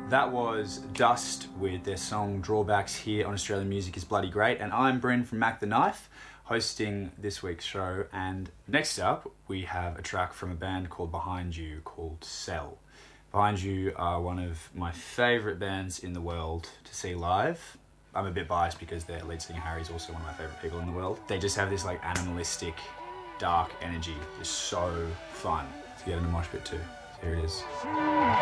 That was Dust with their song Drawbacks here on Australian Music is Bloody Great, and I'm Bryn from Mac the Knife, hosting this week's show. And next up, we have a track from a band called Behind You called Cell. Behind You are one of my favourite bands in the world to see live. I'm a bit biased because their lead singer Harry is also one of my favourite people in the world. They just have this like animalistic, dark energy. It's so fun to get in a mosh pit too. So here it is.